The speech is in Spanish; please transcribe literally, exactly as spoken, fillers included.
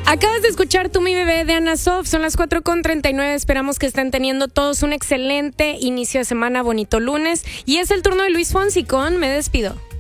Acabas de escuchar Tú mi bebé de Ana Sof, son las cuatro con treinta y nueve, esperamos que estén teniendo todos un excelente inicio de semana, bonito lunes, y es el turno de Luis Fonsi con Me Despido.